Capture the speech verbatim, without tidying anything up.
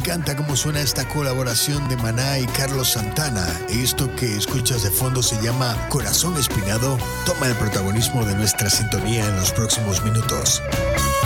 encanta cómo suena esta colaboración de Maná y Carlos Santana. Esto que escuchas de fondo se llama Corazón Espinado. Toma el protagonismo de nuestra sintonía en los próximos minutos.